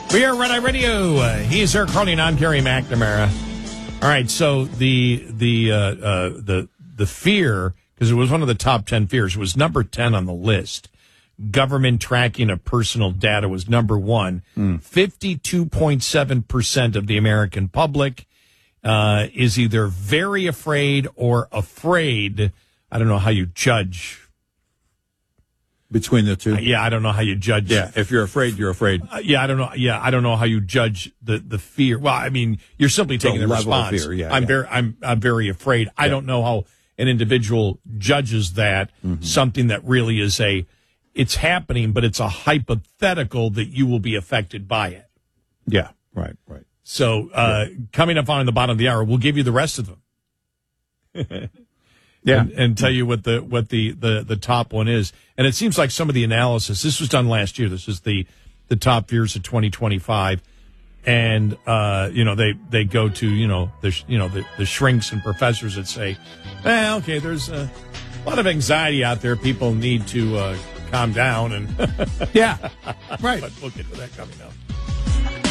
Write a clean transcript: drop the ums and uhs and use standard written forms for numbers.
We are Red Eye Radio. He's Eric Carney, I'm Gary McNamara. All right, so the fear, because it was one of the top 10 fears, it was number 10 on the list. Government tracking of personal data was number one. 52.7% of the American public is either very afraid or afraid. I don't know how you judge between the two. I don't know how you judge. Yeah, if you're afraid, you're afraid. I don't know. Yeah, I don't know how you judge the fear. Well, I mean, you're simply taking the level response. Of fear. I'm very afraid. Yeah. I don't know how an individual judges that something that really is it's happening, but it's a hypothetical that you will be affected by it. Yeah, right. So coming up on the bottom of the hour, we'll give you the rest of them. Yeah, and tell you what the top one is. And it seems like some of the analysis, this was done last year. This is the top fears of 2025. And, they go to, the shrinks and professors that say, okay, there's a lot of anxiety out there. People need to calm down. And yeah, right. But we'll get to that coming up.